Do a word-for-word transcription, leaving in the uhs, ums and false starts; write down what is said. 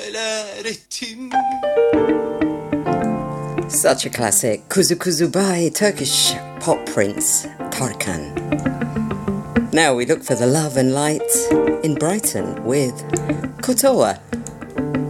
neler ettim. Such a classic, Kuzu Kuzu by Turkish pop prince Tarkan. Now we look for the love and light in Brighton with Kotoa.